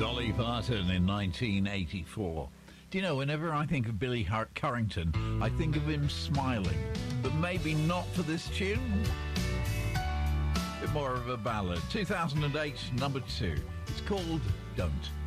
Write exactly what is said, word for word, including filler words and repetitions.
Dolly Parton in nineteen eighty-four. Do you know, whenever I think of Billy Hart Currington, I think of him smiling, but maybe not for this tune. A bit more of a ballad. two thousand eight, number two. It's called Don't.